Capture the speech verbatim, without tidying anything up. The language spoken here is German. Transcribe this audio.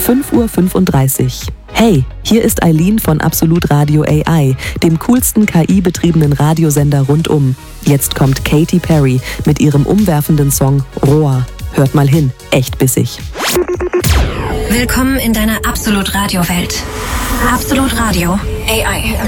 fünf Uhr fünfunddreißig. Hey, hier ist Eileen von Absolut Radio A I, dem coolsten K I-betriebenen Radiosender rundum. Jetzt kommt Katy Perry mit ihrem umwerfenden Song Roar. Hört mal hin, echt bissig. Willkommen in deiner Absolut Radio Welt. Absolut Radio A I.